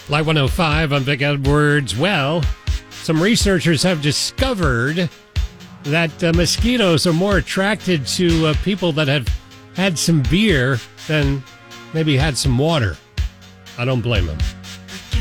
Light 105, I'm Vic Edwards. Well, some researchers have discovered that mosquitoes are more attracted to people that have had some beer than maybe had some water. I don't blame them.